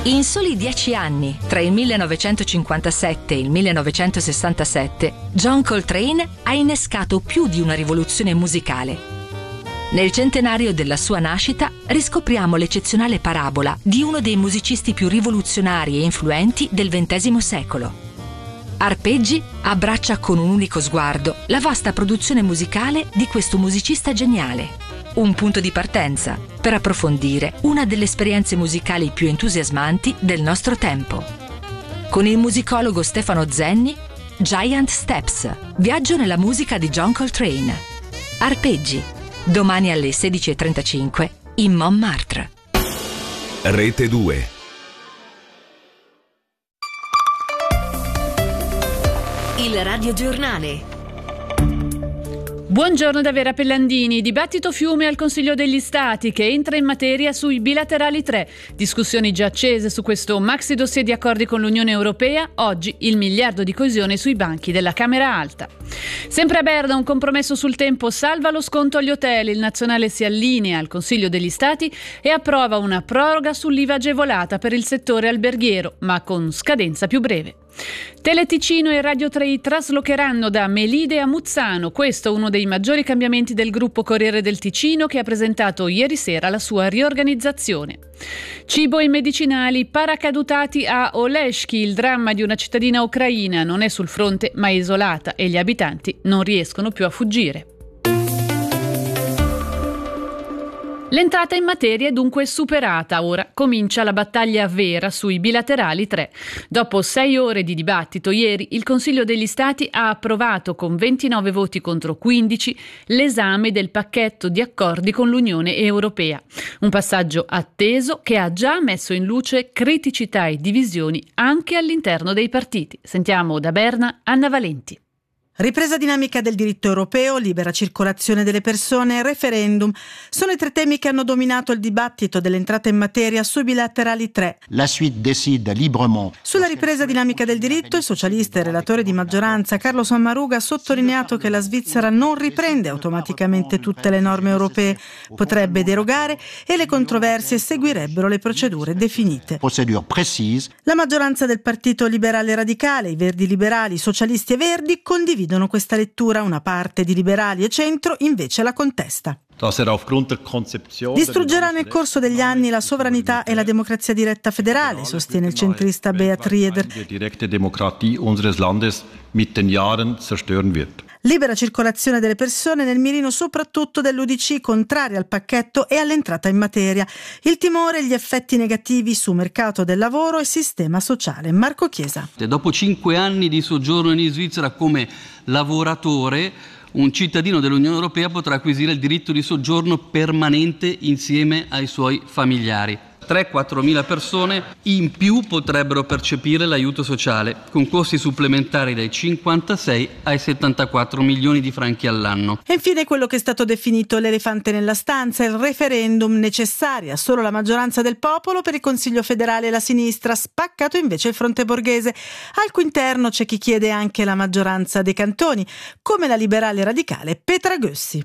In soli 10 anni, tra il 1957 e il 1967, John Coltrane ha innescato più di una rivoluzione musicale. Nel centenario della sua nascita riscopriamo l'eccezionale parabola di uno dei musicisti più rivoluzionari e influenti del XX secolo. Arpeggi abbraccia con un unico sguardo la vasta produzione musicale di questo musicista geniale. Un punto di partenza per approfondire una delle esperienze musicali più entusiasmanti del nostro tempo. Con il musicologo Stefano Zenni, Giant Steps, viaggio nella musica di John Coltrane. Arpeggi, domani alle 16:35 in Montmartre. Rete 2. Il radiogiornale. Buongiorno da Vera Pellandini. Dibattito fiume al Consiglio degli Stati che entra in materia sui bilaterali 3. Discussioni già accese su questo maxi dossier di accordi con l'Unione Europea. Oggi il miliardo di coesione sui banchi della Camera Alta. Sempre a Berna un compromesso sul tempo salva lo sconto agli hotel. Il nazionale si allinea al Consiglio degli Stati e approva una proroga sull'IVA agevolata per il settore alberghiero, ma con scadenza più breve. Teleticino e Radio 3 traslocheranno da Melide a Muzzano. Questo è uno dei maggiori cambiamenti del gruppo Corriere del Ticino, che ha presentato ieri sera la sua riorganizzazione. Cibo e medicinali paracadutati a Oleshki. Il dramma di una cittadina ucraina non è sul fronte ma è isolata e gli abitanti non riescono più a fuggire. L'entrata in materia è dunque superata, ora comincia la battaglia vera sui bilaterali 3. Dopo 6 ore di dibattito ieri, il Consiglio degli Stati ha approvato con 29 voti contro 15 l'esame del pacchetto di accordi con l'Unione Europea. Un passaggio atteso che ha già messo in luce criticità e divisioni anche all'interno dei partiti. Sentiamo da Berna Anna Valenti. Ripresa dinamica del diritto europeo, libera circolazione delle persone e referendum sono i 3 temi che hanno dominato il dibattito dell'entrata in materia sui bilaterali 3. La suite décide librement. Sulla ripresa dinamica del diritto, il socialista e relatore di maggioranza Carlo Sommaruga ha sottolineato che la Svizzera non riprende automaticamente tutte le norme europee, potrebbe derogare e le controversie seguirebbero le procedure definite. Procedure précise. La maggioranza del Partito Liberale Radicale, i Verdi Liberali, i Socialisti e Verdi condividono questa lettura, una parte di liberali e centro invece la contesta. Distruggerà nel corso degli anni la sovranità e la democrazia diretta federale, sostiene il centrista Beat Rieder. Libera circolazione delle persone nel mirino soprattutto dell'UDC, contraria al pacchetto e all'entrata in materia. Il timore e gli effetti negativi su mercato del lavoro e sistema sociale. Marco Chiesa. Dopo 5 anni di soggiorno in Svizzera come lavoratore, un cittadino dell'Unione Europea potrà acquisire il diritto di soggiorno permanente insieme ai suoi familiari. 3-4 mila persone in più potrebbero percepire l'aiuto sociale, con costi supplementari dai 56 ai 74 milioni di franchi all'anno. E infine quello che è stato definito l'elefante nella stanza, il referendum, necessaria solo la maggioranza del popolo per il Consiglio federale e la sinistra, spaccato invece il fronte borghese. Al cui interno c'è chi chiede anche la maggioranza dei cantoni, come la liberale radicale Petra Gössi.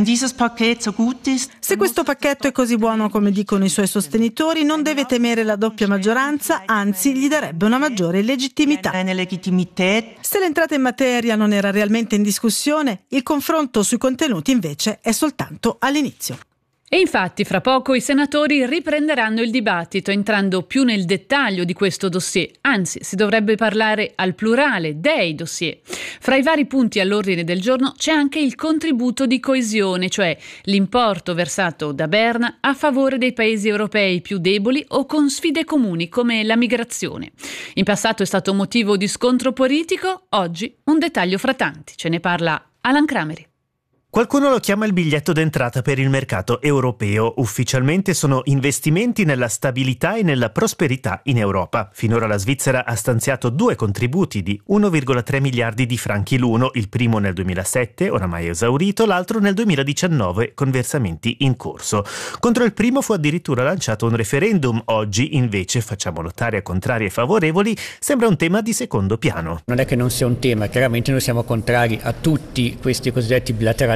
Se questo pacchetto è così buono come dicono i suoi sostenitori, non deve temere la doppia maggioranza, anzi gli darebbe una maggiore legittimità. Se l'entrata in materia non era realmente in discussione, il confronto sui contenuti invece è soltanto all'inizio. E infatti fra poco i senatori riprenderanno il dibattito entrando più nel dettaglio di questo dossier, anzi si dovrebbe parlare al plurale dei dossier. Fra i vari punti all'ordine del giorno c'è anche il contributo di coesione, cioè l'importo versato da Berna a favore dei paesi europei più deboli o con sfide comuni come la migrazione. In passato è stato motivo di scontro politico, oggi un dettaglio fra tanti, ce ne parla Alan Crameri. Qualcuno lo chiama il biglietto d'entrata per il mercato europeo. Ufficialmente sono investimenti nella stabilità e nella prosperità in Europa. Finora la Svizzera ha stanziato 2 contributi di 1,3 miliardi di franchi l'uno, il primo nel 2007, oramai esaurito, l'altro nel 2019 con versamenti in corso. Contro il primo fu addirittura lanciato un referendum. Oggi invece, facciamo notare a contrari e favorevoli, sembra un tema di secondo piano. Non è che non sia un tema, chiaramente noi siamo contrari a tutti questi cosiddetti bilaterali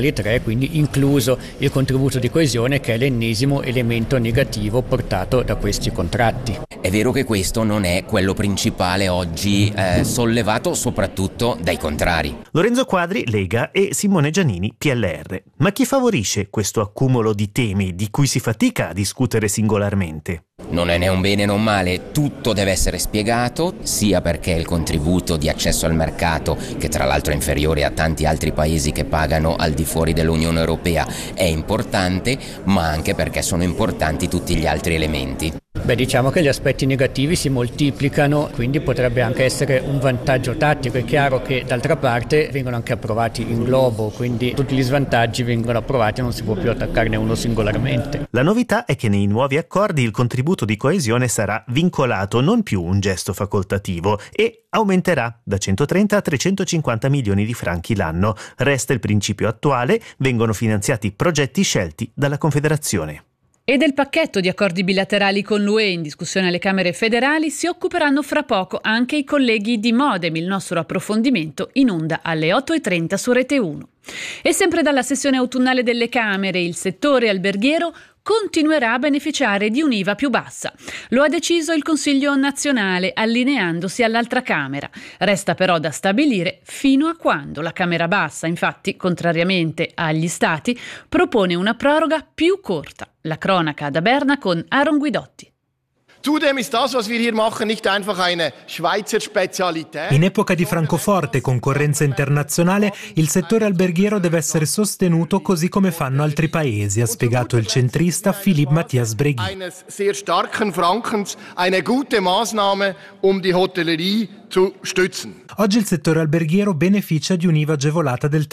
bilaterali 3, quindi incluso il contributo di coesione, che è l'ennesimo elemento negativo portato da questi contratti. È vero che questo non è quello principale oggi sollevato soprattutto dai contrari. Lorenzo Quadri, Lega, e Simone Giannini, PLR. Ma chi favorisce questo accumulo di temi di cui si fatica a discutere singolarmente? Non è né un bene né un male, tutto deve essere spiegato, sia perché il contributo di accesso al mercato, che tra l'altro è inferiore a tanti altri paesi che pagano al di fuori dell'Unione Europea, è importante, ma anche perché sono importanti tutti gli altri elementi. Diciamo che gli aspetti negativi si moltiplicano, quindi potrebbe anche essere un vantaggio tattico. È chiaro che d'altra parte vengono anche approvati in globo, quindi tutti gli svantaggi vengono approvati e non si può più attaccarne uno singolarmente. La novità è che nei nuovi accordi il contributo di coesione sarà vincolato, non più un gesto facoltativo, e aumenterà da 130 a 350 milioni di franchi l'anno. Resta il principio attuale, vengono finanziati progetti scelti dalla Confederazione. E del pacchetto di accordi bilaterali con l'UE in discussione alle Camere federali si occuperanno fra poco anche i colleghi di Modem. Il nostro approfondimento in onda alle 8.30 su Rete 1. E sempre dalla sessione autunnale delle Camere, il settore alberghiero continuerà a beneficiare di un'IVA più bassa. Lo ha deciso il Consiglio nazionale, allineandosi all'altra Camera. Resta però da stabilire fino a quando. La Camera bassa, infatti, contrariamente agli Stati, propone una proroga più corta. La cronaca da Berna con Aaron Guidotti. Zudem ist das, was wir hier machen, nicht einfach eine Schweizer Spezialität. In epoca di francoforte concorrenza internazionale, il settore alberghiero deve essere sostenuto così come fanno altri paesi, ha spiegato il centrista Philippe Matthias Bregui. Eines sehr starken Frankens, eine gute Maßnahme, um die Hotellerie zu stützen. Oggi il settore alberghiero beneficia di un'IVA agevolata del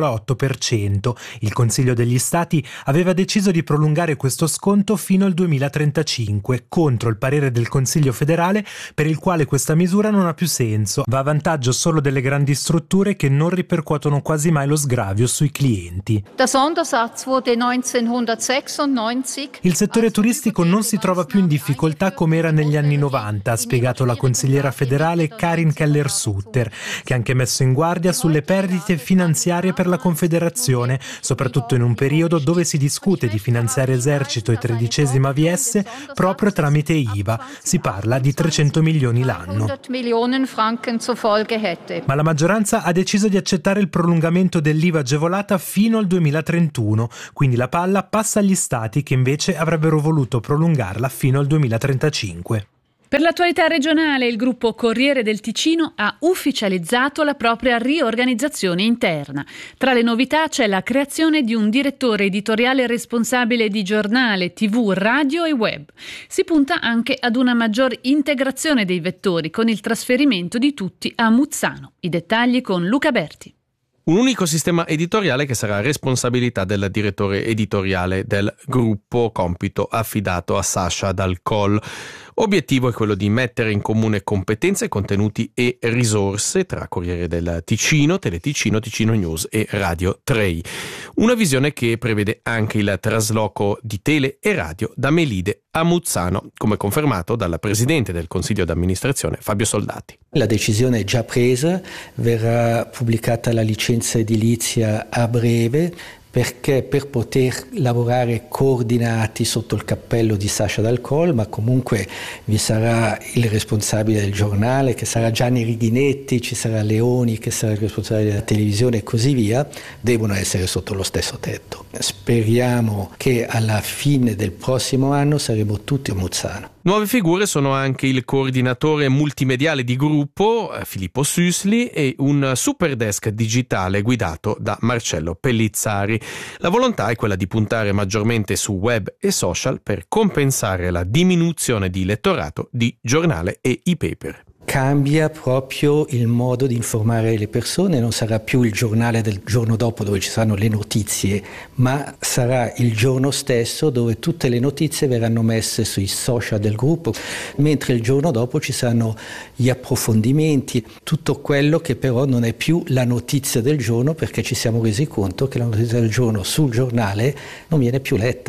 3,8%. Il Consiglio degli Stati aveva deciso di prolungare questo sconto fino al 2035, contro il parere del Consiglio federale, per il quale questa misura non ha più senso. Va a vantaggio solo delle grandi strutture che non ripercuotono quasi mai lo sgravio sui clienti. Il settore turistico non si trova più in difficoltà come era negli anni 90, ha spiegato la consigliera federale Karin Keller-Sutter, che ha anche messo in guardia sulle perdite finanziarie per la Confederazione, soprattutto in un periodo dove si discute di finanziare esercito e 13ª AVS proprio tramite IVA. Si parla di 300 milioni l'anno. Ma la maggioranza ha deciso di accettare il prolungamento dell'IVA agevolata fino al 2031, quindi la palla passa agli Stati che invece avrebbero voluto prolungarla fino al 2035. Per l'attualità regionale, il gruppo Corriere del Ticino ha ufficializzato la propria riorganizzazione interna. Tra le novità c'è la creazione di un direttore editoriale responsabile di giornale, TV, radio e web. Si punta anche ad una maggior integrazione dei vettori con il trasferimento di tutti a Muzzano. I dettagli con Luca Berti. Un unico sistema editoriale che sarà responsabilità del direttore editoriale del gruppo, compito affidato a Sasha Dal Coll. Obiettivo è quello di mettere in comune competenze, contenuti e risorse tra Corriere del Ticino, Teleticino, Ticino News e Radio 3. Una visione che prevede anche il trasloco di tele e radio da Melide a Muzzano, come confermato dal presidente del Consiglio d'amministrazione Fabio Soldati. La decisione è già presa, verrà pubblicata la licenza edilizia a breve, perché per poter lavorare coordinati sotto il cappello di Sasha Dal Coll, ma comunque vi sarà il responsabile del giornale che sarà Gianni Righinetti, ci sarà Leoni che sarà il responsabile della televisione e così via, devono essere sotto lo stesso tetto. Speriamo che alla fine del prossimo anno saremo tutti a Muzzano. Nuove figure sono anche il coordinatore multimediale di gruppo, Filippo Süssli, e un superdesk digitale guidato da Marcello Pellizzari. La volontà è quella di puntare maggiormente su web e social per compensare la diminuzione di lettorato di giornale e e-paper. Cambia proprio il modo di informare le persone, non sarà più il giornale del giorno dopo dove ci saranno le notizie, ma sarà il giorno stesso dove tutte le notizie verranno messe sui social del gruppo, mentre il giorno dopo ci saranno gli approfondimenti, tutto quello che però non è più la notizia del giorno, perché ci siamo resi conto che la notizia del giorno sul giornale non viene più letta.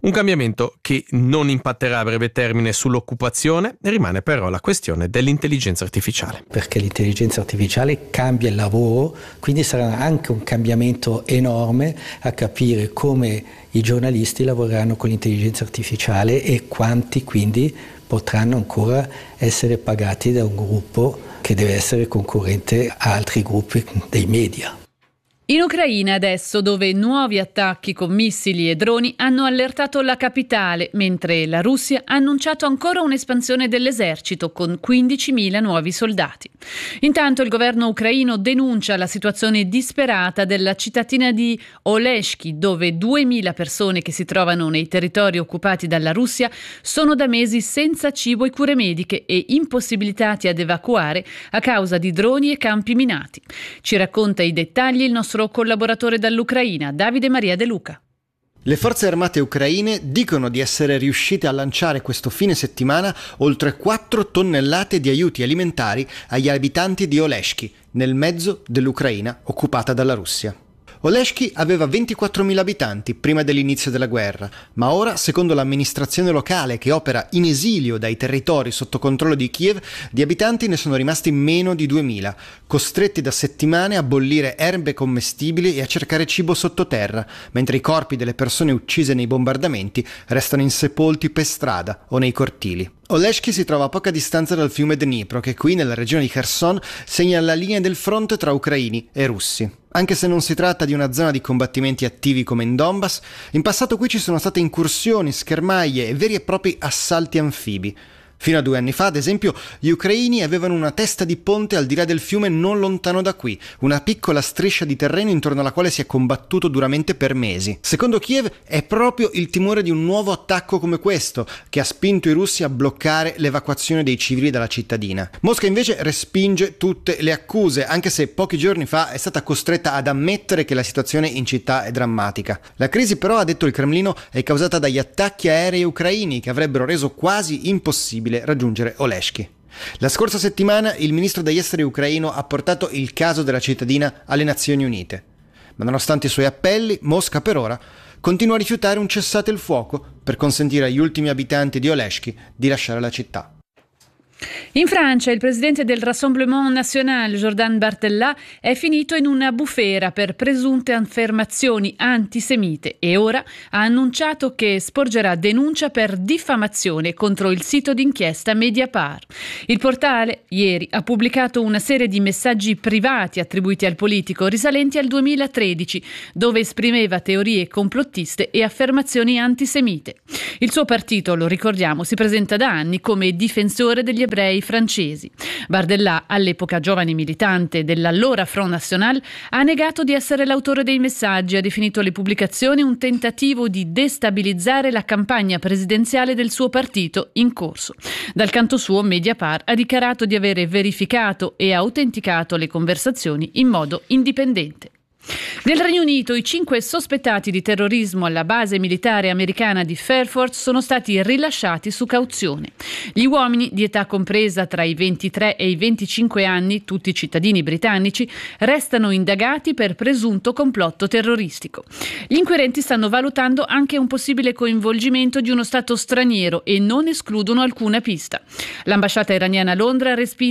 Un cambiamento che non impatterà a breve termine sull'occupazione, rimane però la questione dell'intelligenza artificiale. Perché l'intelligenza artificiale cambia il lavoro, quindi sarà anche un cambiamento enorme a capire come i giornalisti lavoreranno con l'intelligenza artificiale e quanti quindi potranno ancora essere pagati da un gruppo che deve essere concorrente a altri gruppi dei media. In Ucraina adesso, dove nuovi attacchi con missili e droni hanno allertato la capitale, mentre la Russia ha annunciato ancora un'espansione dell'esercito con 15.000 nuovi soldati. Intanto il governo ucraino denuncia la situazione disperata della cittadina di Oleshki, dove 2.000 persone che si trovano nei territori occupati dalla Russia sono da mesi senza cibo e cure mediche e impossibilitati ad evacuare a causa di droni e campi minati. Ci racconta i dettagli il nostro collaboratore dall'Ucraina, Davide Maria De Luca. Le forze armate ucraine dicono di essere riuscite a lanciare questo fine settimana oltre 4 tonnellate di aiuti alimentari agli abitanti di Oleshki, nel mezzo dell'Ucraina occupata dalla Russia. Oleshki aveva 24.000 abitanti prima dell'inizio della guerra, ma ora, secondo l'amministrazione locale che opera in esilio dai territori sotto controllo di Kiev, di abitanti ne sono rimasti meno di 2.000, costretti da settimane a bollire erbe commestibili e a cercare cibo sottoterra, mentre i corpi delle persone uccise nei bombardamenti restano insepolti per strada o nei cortili. Oleshki si trova a poca distanza dal fiume Dnipro, che qui, nella regione di Kherson, segna la linea del fronte tra ucraini e russi. Anche se non si tratta di una zona di combattimenti attivi come in Donbass, in passato qui ci sono state incursioni, schermaglie e veri e propri assalti anfibi. Fino a 2 anni fa, ad esempio, gli ucraini avevano una testa di ponte al di là del fiume non lontano da qui, una piccola striscia di terreno intorno alla quale si è combattuto duramente per mesi. Secondo Kiev è proprio il timore di un nuovo attacco come questo che ha spinto i russi a bloccare l'evacuazione dei civili dalla cittadina. Mosca invece respinge tutte le accuse, anche se pochi giorni fa è stata costretta ad ammettere che la situazione in città è drammatica. La crisi però, ha detto il Cremlino, è causata dagli attacchi aerei ucraini che avrebbero reso quasi impossibile raggiungere Oleshki. La scorsa settimana il ministro degli esteri ucraino ha portato il caso della cittadina alle Nazioni Unite. Ma nonostante i suoi appelli, Mosca per ora continua a rifiutare un cessate il fuoco per consentire agli ultimi abitanti di Oleshki di lasciare la città. In Francia il presidente del Rassemblement National, Jordan Bardella, è finito in una bufera per presunte affermazioni antisemite e ora ha annunciato che sporgerà denuncia per diffamazione contro il sito d'inchiesta Mediapart. Il portale ieri ha pubblicato una serie di messaggi privati attribuiti al politico risalenti al 2013, dove esprimeva teorie complottiste e affermazioni antisemite. Il suo partito, lo ricordiamo, si presenta da anni come difensore degli ebrei francesi. Bardella, all'epoca giovane militante dell'allora Front National, ha negato di essere l'autore dei messaggi e ha definito le pubblicazioni un tentativo di destabilizzare la campagna presidenziale del suo partito in corso. Dal canto suo, Mediapart ha dichiarato di avere verificato e autenticato le conversazioni in modo indipendente. Nel Regno Unito i 5 sospettati di terrorismo alla base militare americana di Fairford sono stati rilasciati su cauzione. Gli uomini di età compresa tra i 23 e i 25 anni, tutti cittadini britannici, restano indagati per presunto complotto terroristico. Gli inquirenti stanno valutando anche un possibile coinvolgimento di uno stato straniero e non escludono alcuna pista. L'ambasciata iraniana a Londra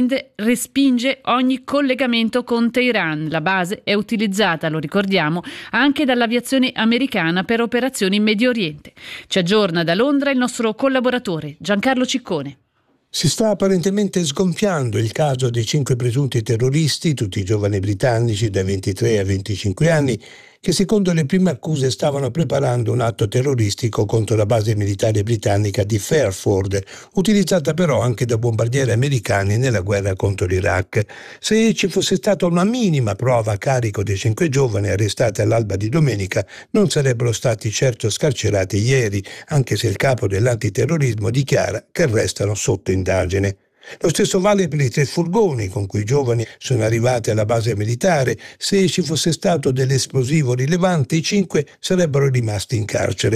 respinge ogni collegamento con Teheran. La base è utilizzata, lo ricordiamo, anche dall'aviazione americana per operazioni in Medio Oriente. Ci aggiorna da Londra il nostro collaboratore Giancarlo Ciccone. Si sta apparentemente sgonfiando il caso dei 5 presunti terroristi, tutti giovani britannici dai 23 ai 25 anni, che secondo le prime accuse stavano preparando un atto terroristico contro la base militare britannica di Fairford, utilizzata però anche da bombardieri americani nella guerra contro l'Iraq. Se ci fosse stata una minima prova a carico dei 5 giovani arrestati all'alba di domenica, non sarebbero stati certo scarcerati ieri, anche se il capo dell'antiterrorismo dichiara che restano sotto indagine. Lo stesso vale per i 3 furgoni con cui i giovani sono arrivati alla base militare. Se ci fosse stato dell'esplosivo rilevante, i 5 sarebbero rimasti in carcere.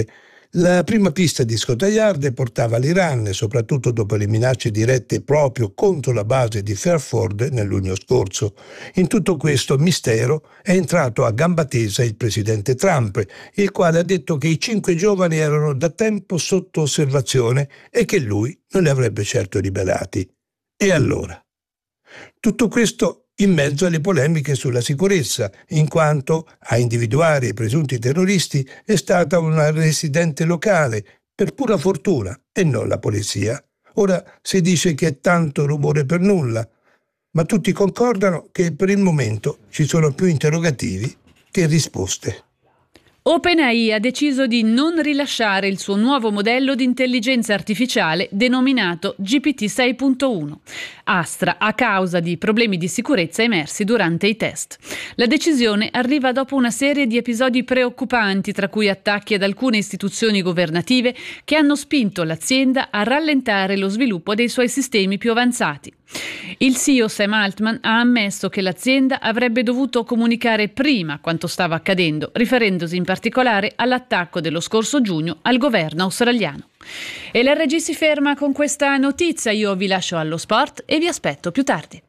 La prima pista di Scott Ayarde portava l'Iran, soprattutto dopo le minacce dirette proprio contro la base di Fairford nel luglio scorso. In tutto questo mistero è entrato a gamba tesa il presidente Trump, il quale ha detto che i 5 giovani erano da tempo sotto osservazione e che lui non li avrebbe certo liberati. E allora? Tutto questo in mezzo alle polemiche sulla sicurezza, in quanto a individuare i presunti terroristi è stata una residente locale, per pura fortuna, e non la polizia. Ora si dice che è tanto rumore per nulla, ma tutti concordano che per il momento ci sono più interrogativi che risposte. OpenAI ha deciso di non rilasciare il suo nuovo modello di intelligenza artificiale denominato GPT 6.1, Astra, a causa di problemi di sicurezza emersi durante i test. La decisione arriva dopo una serie di episodi preoccupanti, tra cui attacchi ad alcune istituzioni governative che hanno spinto l'azienda a rallentare lo sviluppo dei suoi sistemi più avanzati. Il CEO Sam Altman ha ammesso che l'azienda avrebbe dovuto comunicare prima quanto stava accadendo, riferendosi in particolare all'attacco dello scorso giugno al governo australiano. E l'RG si ferma con questa notizia. Io vi lascio allo sport e vi aspetto più tardi.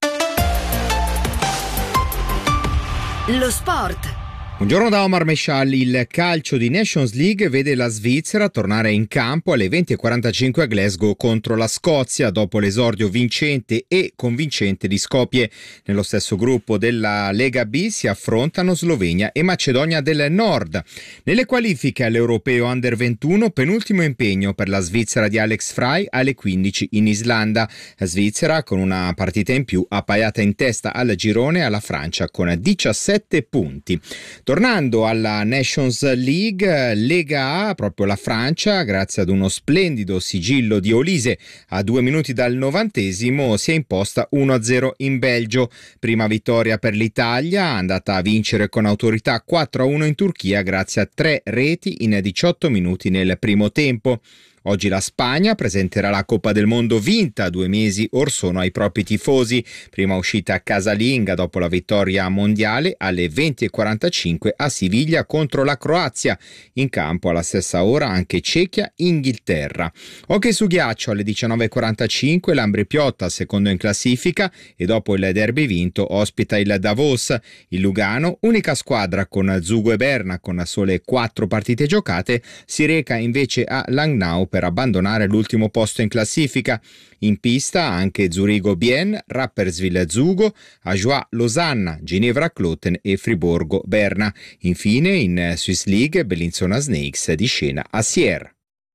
Lo sport. Buongiorno da Omar Mescialli. Il calcio di Nations League vede la Svizzera tornare in campo alle 20:45 a Glasgow contro la Scozia dopo l'esordio vincente e convincente di Skopje. Nello stesso gruppo della Lega B si affrontano Slovenia e Macedonia del Nord. Nelle qualifiche all'Europeo Under 21, penultimo impegno per la Svizzera di Alex Frey alle 15 in Islanda. La Svizzera, con una partita in più, appaiata in testa al girone alla Francia con 17 punti. Tornando alla Nations League, Lega A, proprio la Francia, grazie ad uno splendido sigillo di Olise, a 2 minuti dal 90° si è imposta 1-0 in Belgio. Prima vittoria per l'Italia, andata a vincere con autorità 4-1 in Turchia grazie a 3 reti in 18 minuti nel primo tempo. Oggi la Spagna presenterà la Coppa del Mondo vinta 2 mesi or sono ai propri tifosi. Prima uscita casalinga dopo la vittoria mondiale alle 20:45 a Siviglia contro la Croazia. In campo alla stessa ora anche Cechia-Inghilterra. Hockey su ghiaccio alle 19:45 l'Ambri Piotta, secondo in classifica, e dopo il derby vinto ospita il Davos. Il Lugano, unica squadra con Zugo e Berna con sole 4 partite giocate, si reca invece a Langnau per abbandonare l'ultimo posto in classifica. In pista anche Zurigo-Bien, Rapperswil-Zugo, Ajoie-Losanna, Ginevra-Kloten e Friburgo-Berna. Infine in Swiss League Bellinzona Snakes di Scena a Sierre.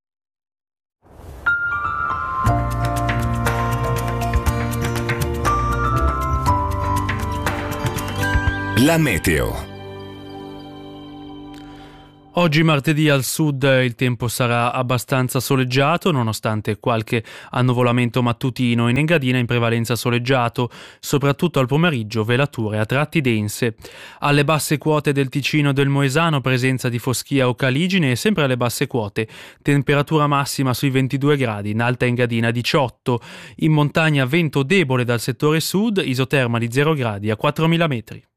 La meteo. Oggi martedì al sud il tempo sarà abbastanza soleggiato, nonostante qualche annuvolamento mattutino. In Engadina in prevalenza soleggiato, soprattutto al pomeriggio velature a tratti dense. Alle basse quote del Ticino e del Moesano presenza di foschia o caligine, e sempre alle basse quote temperatura massima sui 22 gradi, in Alta Engadina 18. In montagna vento debole dal settore sud, isoterma di 0 gradi a 4.000 metri.